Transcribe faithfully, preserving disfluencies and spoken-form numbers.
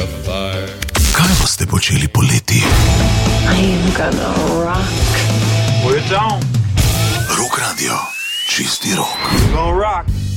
Kaj boste počeli poleti? I'm gonna rock. We're down. Rock Radio, čisti rok. We're gonna rock.